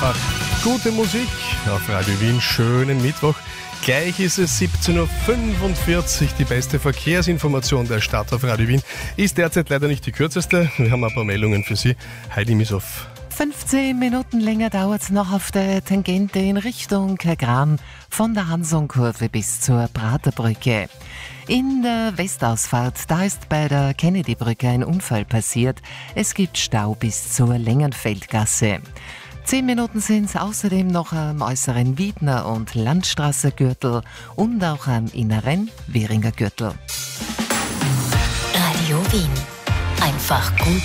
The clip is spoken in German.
einfach gute Musik auf Radio Wien. Schönen Mittwoch. Gleich ist es 17.45 Uhr. Die beste Verkehrsinformation der Stadt auf Radio Wien ist derzeit leider nicht die kürzeste. Wir haben ein paar Meldungen für Sie. Heidi Missoff. 15 Minuten länger dauert es noch auf der Tangente in Richtung Kagran von der Hansonkurve bis zur Praterbrücke. In der Westausfahrt, da ist bei der Kennedy-Brücke ein Unfall passiert. Es gibt Stau bis zur Längenfeldgasse. 10 Minuten sind es außerdem noch am äußeren Wiedner- und Landstraße-Gürtel und auch am inneren Währinger Gürtel. Radio Wien. Einfach gut.